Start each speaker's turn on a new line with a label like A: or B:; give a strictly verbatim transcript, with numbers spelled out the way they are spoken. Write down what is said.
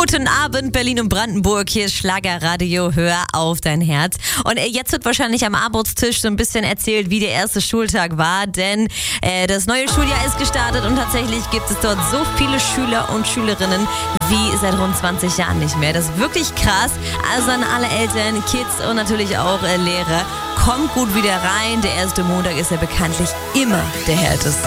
A: Guten Abend, Berlin und Brandenburg. Hier ist Schlagerradio, hör auf dein Herz. Und äh, jetzt wird wahrscheinlich am Abendstisch so ein bisschen erzählt, wie der erste Schultag war, denn äh, das neue Schuljahr ist gestartet und tatsächlich gibt es dort so viele Schüler und Schülerinnen wie seit rund zwanzig Jahren nicht mehr. Das ist wirklich krass. Also an alle Eltern, Kids und natürlich auch äh, Lehrer, kommt gut wieder rein. Der erste Montag ist ja bekanntlich immer der härteste.